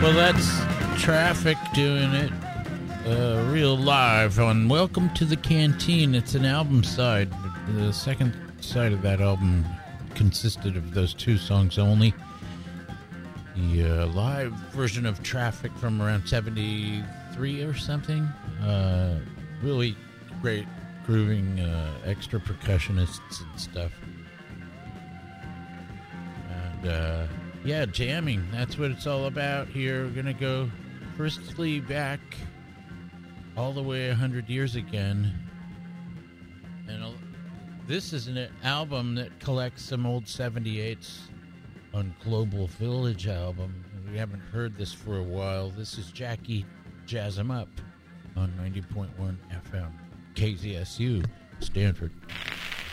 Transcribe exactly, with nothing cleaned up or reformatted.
Well, that's Traffic doing it uh, real live on Welcome to the Canteen. It's an album side. The second side of that album consisted of those two songs only. The uh, live version of Traffic from around seventy-three or something. Uh, really great grooving uh, extra percussionists and stuff. And uh, yeah, jamming. That's what it's all about here. We're going to go firstly back all the way one hundred years again. And uh, this is an album that collects some old seventy-eights on Global Village album. We haven't heard this for a while. This is Jackie Jazz 'Em Up on ninety point one F M K Z S U, Stanford.